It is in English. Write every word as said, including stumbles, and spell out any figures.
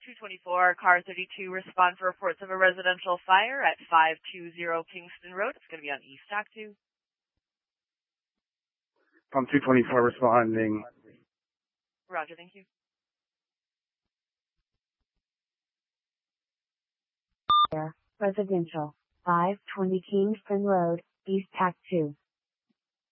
two twenty-four, car thirty-two, respond for reports of a residential fire at five two zero Kingston Road. It's going to be on East Dock two. Pump two twenty-four responding. Roger, thank you. Residential, five twenty Kingston Road, East Tack two.